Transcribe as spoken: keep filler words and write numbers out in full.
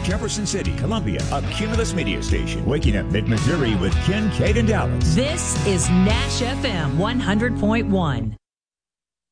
Jefferson City, Columbia, a Cumulus media station. Waking up mid-Missouri with Ken, Kate, and Dallas. This is Nash F M one hundred point one.